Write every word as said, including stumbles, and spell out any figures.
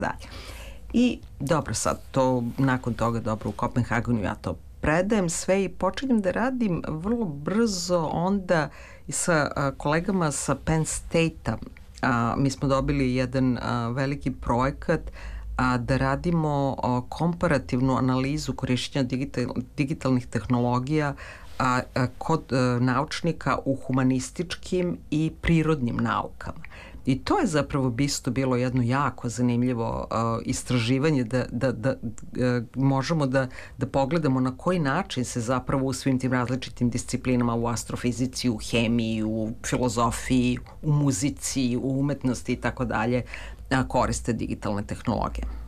dalje. I dobro, sad to, nakon toga, dobro, u Kopenhagenu ja to predajem sve i počinjem da radim vrlo brzo onda i sa a, kolegama sa Penn State-a. A, mi smo dobili jedan a, veliki projekat a, da radimo a, komparativnu analizu korišćenja digital, digitalnih tehnologija a, a, kod a, naučnika u humanističkim i prirodnim naukama. I to je zapravo isto bilo jedno jako zanimljivo uh, istraživanje da, da, da uh, možemo da, da pogledamo na koji način se zapravo u svim tim različitim disciplinama, u astrofizici, u hemiji, u filozofiji, u muzici, u umetnosti i tako dalje koriste digitalne tehnologije.